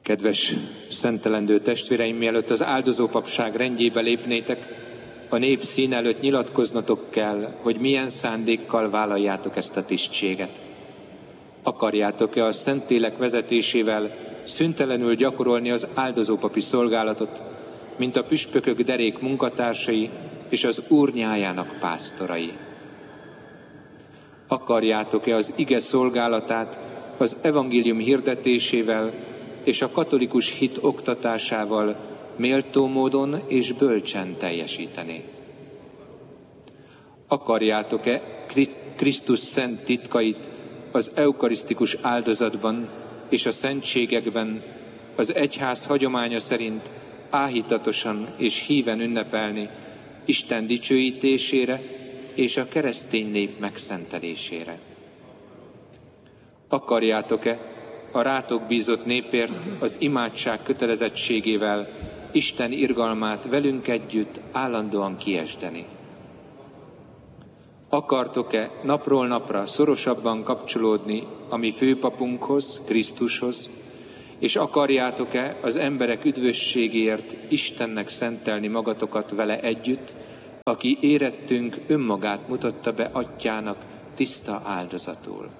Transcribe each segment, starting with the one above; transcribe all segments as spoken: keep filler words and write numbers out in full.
Kedves szentelendő testvéreim, mielőtt az áldozópapság rendjébe lépnétek, a nép szín előtt nyilatkoznatok kell, hogy milyen szándékkal vállaljátok ezt a tisztséget. Akarjátok-e a Szentlélek vezetésével szüntelenül gyakorolni az áldozópapi szolgálatot, mint a püspökök derék munkatársai és az Úr nyájának pásztorai? Akarjátok-e az ige szolgálatát az evangélium hirdetésével és a katolikus hit oktatásával méltó módon és bölcsen teljesíteni? Akarjátok-e Krisztus szent titkait az eukarisztikus áldozatban és a szentségekben az egyház hagyománya szerint áhítatosan és híven ünnepelni Isten dicsőítésére és a keresztény nép megszentelésére? Akarjátok-e a rátok bízott népért az imádság kötelezettségével Isten irgalmát velünk együtt állandóan kiesdeni? Akartok-e napról napra szorosabban kapcsolódni a mi főpapunkhoz, Krisztushoz, és akarjátok-e az emberek üdvösségéért Istennek szentelni magatokat vele együtt, aki érettünk önmagát mutatta be atyának tiszta áldozatul?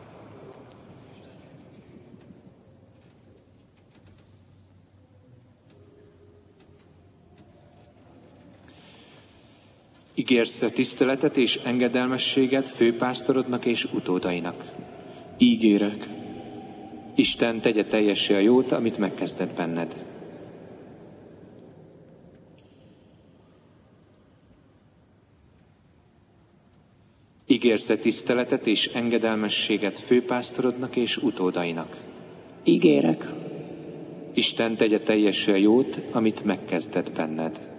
Ígérsz-e tiszteletet és engedelmességet főpásztorodnak és utódainak? Ígérek. Isten tegye teljessé a jót, amit megkezdett benned. Ígérsz-e tiszteletet és engedelmességet főpásztorodnak és utódainak? Ígérek. Isten tegye teljessé a jót, amit megkezdett benned.